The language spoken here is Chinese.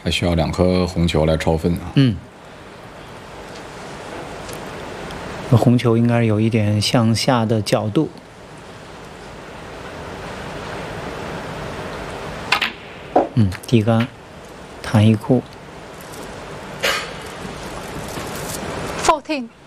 还需要2颗红球来超分啊。 红球应该有一点向下的角度。低杆，弹一库。 14